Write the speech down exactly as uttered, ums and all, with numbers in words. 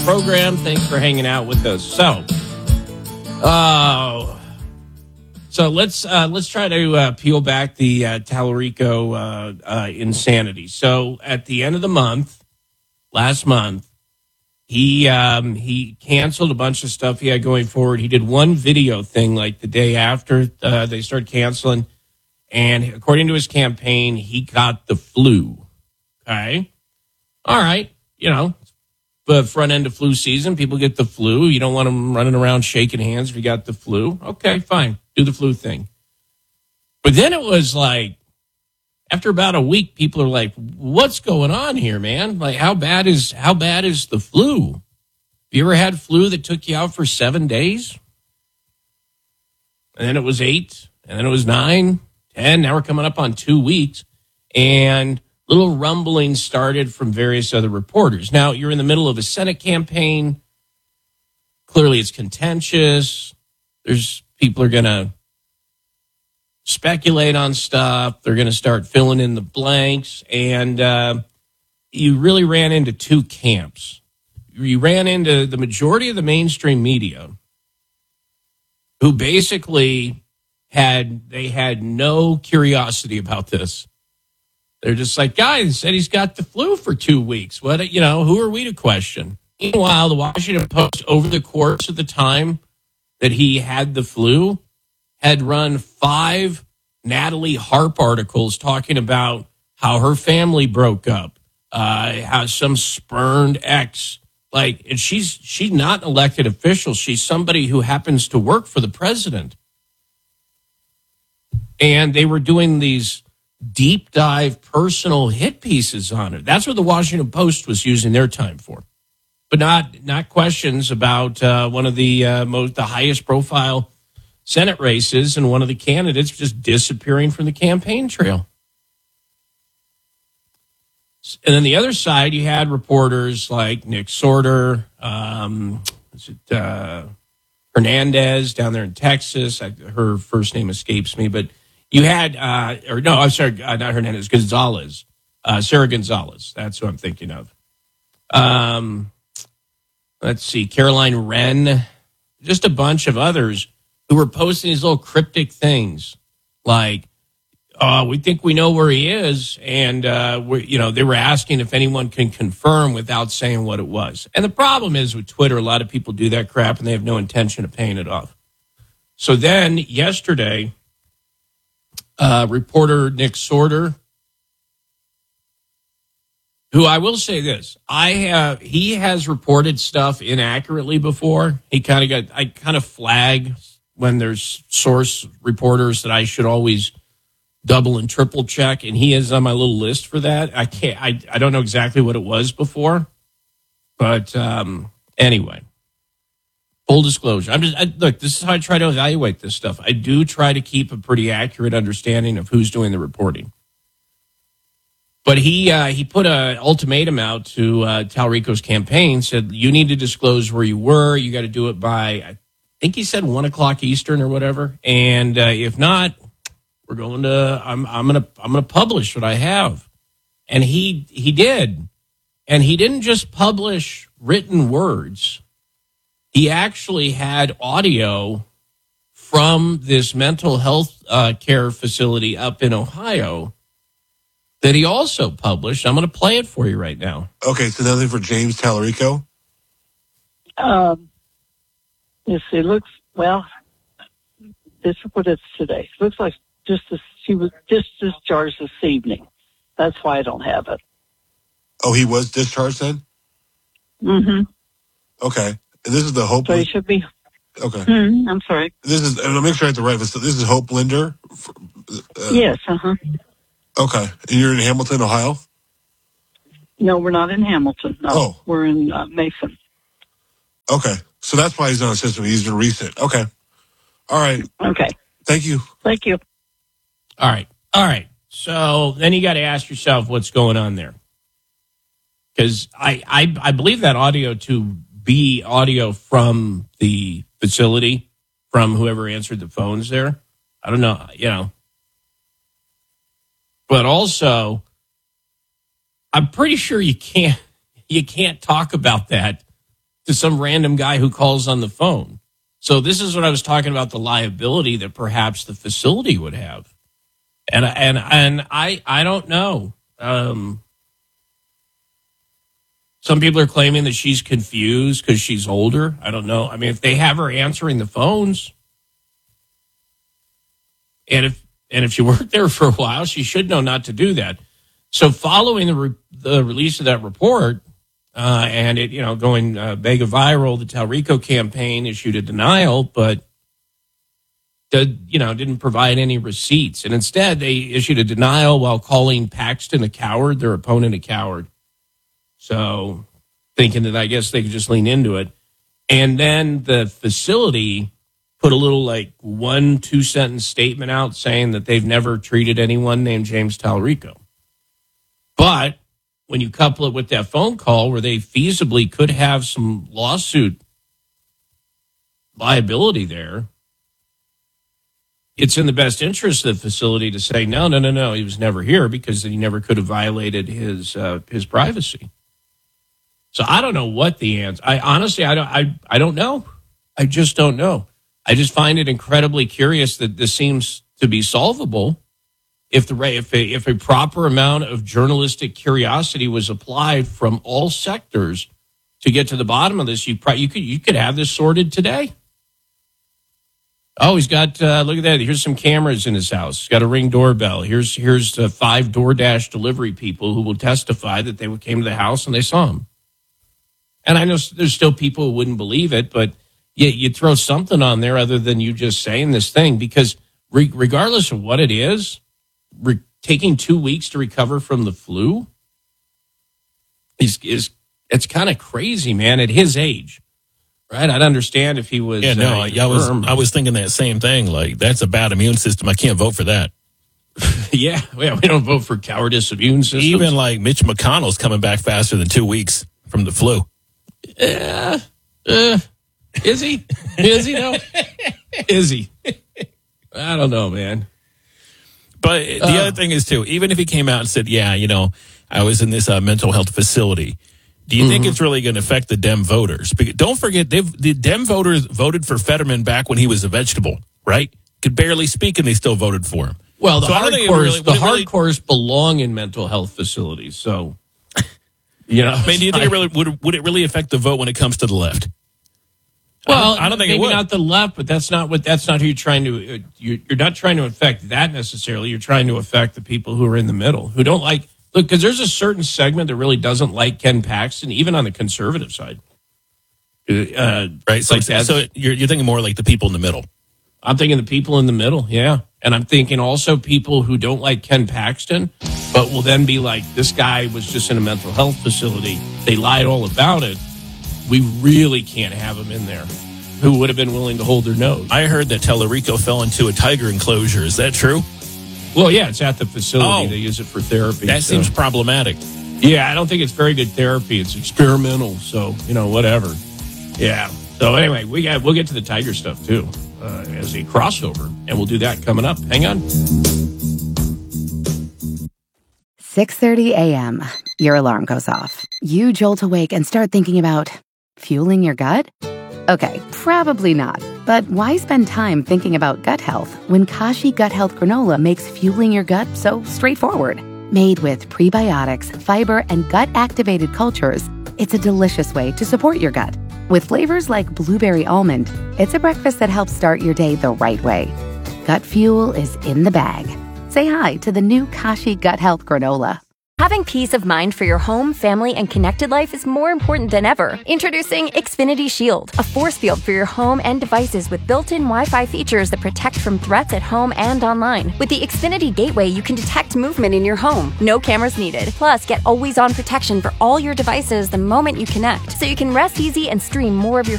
program. Thanks for hanging out with us. So, uh, so let's uh, let's try to uh, peel back the uh, Tallarico uh, uh, insanity. So at the end of the month, last month, he um, he canceled a bunch of stuff he had going forward. He did one video thing like the day after uh, they started canceling, and according to his campaign, he got the flu. Okay, all right, you know. The front end of flu season, people get the flu. You don't want them running around shaking hands if you got the flu. Okay, fine. Do the flu thing. But then it was like, after about a week, people are like, what's going on here, man? Like, how bad is how bad is the flu? Have you ever had flu that took you out for seven days? And then it was eight, and then it was nine, ten. Now we're coming up on two weeks. And little rumbling started from various other reporters. Now, you're in the middle of a Senate campaign. Clearly, it's contentious. There's people are going to speculate on stuff. They're going to start filling in the blanks. And uh, you really ran into two camps. You ran into the majority of the mainstream media who basically had, they had no curiosity about this. They're just like, guys, said he's got the flu for two weeks. What, you know, who are we to question? Meanwhile, the Washington Post, over the course of the time that he had the flu, had run five Natalie Harp articles talking about how her family broke up, uh, how some spurned ex, like, and she's she's not an elected official. She's somebody who happens to work for the president. And they were doing these deep dive personal hit pieces on it. That's what the Washington Post was using their time for, but not not questions about uh, one of the uh, most the highest profile Senate races and one of the candidates just disappearing from the campaign trail. And then the other side, you had reporters like Nick Sorter, um, is it uh, Hernandez down there in Texas. I, her first name escapes me, but you had, uh, or no, I'm sorry, uh, not Hernandez, Gonzalez, uh, Sarah Gonzalez. That's who I'm thinking of. Um, let's see, Caroline Wren, just a bunch of others who were posting these little cryptic things like, uh, we think we know where he is. And, uh, we, you know, they were asking if anyone can confirm without saying what it was. And the problem is with Twitter, a lot of people do that crap and they have no intention of paying it off. So then yesterday, Uh, reporter Nick Sorter, who I will say this, I have he has reported stuff inaccurately before. He kind of got I kind of flag when there's source reporters that I should always double and triple check, and he is on my little list for that. I can't I I don't know exactly what it was before, but um, anyway. Full disclosure. I'm just I, look. This is how I try to evaluate this stuff. I do try to keep a pretty accurate understanding of who's doing the reporting. But he uh, he put an ultimatum out to uh, Tallarico's campaign. Said you need to disclose where you were. You got to do it by I think he said one o'clock Eastern or whatever. And uh, if not, we're going to I'm I'm gonna I'm gonna publish what I have. And he he did, and he didn't just publish written words. He actually had audio from this mental health uh, care facility up in Ohio that he also published. I'm going to play it for you right now. Okay, so nothing for James Tallarico? Um, yes, it looks, well, this is what it's today. It looks like just as she was just discharged this evening. That's why I don't have it. Oh, he was discharged then? Mm-hmm. Okay. And this is the Hope. So he should be. Okay. Mm, I'm sorry. This is. I'll make sure I have the right. This is Hope Linder. Uh, yes. Uh huh. Okay. And you're in Hamilton, Ohio? No, we're not in Hamilton. No, oh. We're in uh, Mason. Okay. So that's why he's on the system. He's been recent. Okay. All right. Okay. Thank you. Thank you. All right. All right. So then you got to ask yourself what's going on there. Because I, I, I believe that audio to be audio from the facility, from whoever answered the phones there. I don't know, you know. But also, I'm pretty sure you can't you can't talk about that to some random guy who calls on the phone. So this is what I was talking about, the liability that perhaps the facility would have. And and and I I don't know. Um, some people are claiming that she's confused because she's older. I don't know. I mean, if they have her answering the phones, and if and if she worked there for a while, she should know not to do that. So following the re- the release of that report uh, and it you know going uh, mega viral, the Talrico campaign issued a denial, but did, you know didn't provide any receipts, and instead they issued a denial while calling Paxton a coward, their opponent a coward. So thinking that I guess they could just lean into it, and then the facility put a little like one two sentence statement out saying that they've never treated anyone named James Talrico. But when you couple it with that phone call where they feasibly could have some lawsuit liability there, it's in the best interest of the facility to say, no, no, no, no, he was never here, because he never could have violated his uh, his privacy. So I don't know what the answer. I honestly, I don't, I, I don't know. I just don't know. I just find it incredibly curious that this seems to be solvable. If the if a, if a proper amount of journalistic curiosity was applied from all sectors to get to the bottom of this, you probably, you could you could have this sorted today. Oh, he's got uh, look at that. Here's some cameras in his house. He's got a Ring doorbell. Here's here's uh, five DoorDash delivery people who will testify that they came to the house and they saw him. And I know there's still people who wouldn't believe it, but you, you throw something on there other than you just saying this thing, because re- regardless of what it is. Re- taking two weeks to recover from the flu is is it's kind of crazy, man. At his age, right? I'd understand if he was. Yeah, no, uh, I, I was I was thinking that same thing. Like, that's a bad immune system. I can't vote for that. yeah, yeah, we don't vote for cowardice immune systems. Even like Mitch McConnell's coming back faster than two weeks from the flu. Yeah, uh, is he? Is he? No, is he? I don't know, man. But the uh, other thing is, too, even if he came out and said, yeah, you know, I was in this uh, mental health facility, do you mm-hmm. think it's really going to affect the Dem voters? Because don't forget, they've, the Dem voters voted for Fetterman back when he was a vegetable, right? Could barely speak, and they still voted for him. Well, the so hardcores really, the really, hardcores belong in mental health facilities, so, you know. I mean, do you think I, it really, would, would it really affect the vote when it comes to the left? Well, I don't, I don't think maybe it would. not the left, but that's not what that's not who you're trying to. You're, you're not trying to affect that necessarily. You're trying to affect the people who are in the middle, who don't like. Look, because there's a certain segment that really doesn't like Ken Paxton, even on the conservative side. Uh, right. So, like that. so you're you're thinking more like the people in the middle. I'm thinking the people in the middle, yeah, and I'm thinking also people who don't like Ken Paxton, but will then be like, this guy was just in a mental health facility. They lied all about it. We really can't have him in there. Who would have been willing to hold their nose? I heard that Talrico fell into a tiger enclosure. Is that true? Well, yeah, it's at the facility. Oh, they use it for therapy. That so. seems problematic. Yeah, I don't think it's very good therapy. It's experimental, so, you know, whatever. Yeah. So anyway, we got we'll get to the tiger stuff too uh, as a crossover, and we'll do that coming up. Hang on. six thirty a.m. Your alarm goes off. You jolt awake and start thinking about fueling your gut? Okay, probably not. But why spend time thinking about gut health when Kashi Gut Health Granola makes fueling your gut so straightforward? Made with prebiotics, fiber, and gut-activated cultures, it's a delicious way to support your gut. With flavors like blueberry almond, it's a breakfast that helps start your day the right way. Gut fuel is in the bag. Say hi to the new Kashi Gut Health Granola. Having peace of mind for your home, family, and connected life is more important than ever. Introducing Xfinity Shield, a force field for your home and devices with built-in Wi-Fi features that protect from threats at home and online. With the Xfinity Gateway, you can detect movement in your home. No cameras needed. Plus, get always-on protection for all your devices the moment you connect, so you can rest easy and stream more of your